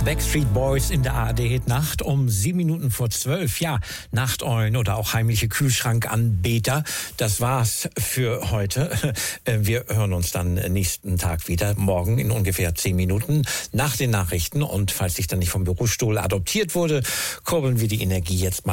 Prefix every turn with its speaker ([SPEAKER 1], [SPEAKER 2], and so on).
[SPEAKER 1] Backstreet Boys in der ARD-Hit-Nacht um 7 Minuten vor 12. Ja, Nachteulen oder auch heimliche Kühlschrankanbeter. Das war's für heute. Wir hören uns dann nächsten Tag wieder, morgen in ungefähr 10 Minuten nach den Nachrichten. Und falls ich dann nicht vom Bürostuhl adoptiert wurde, kurbeln wir die Energie jetzt mal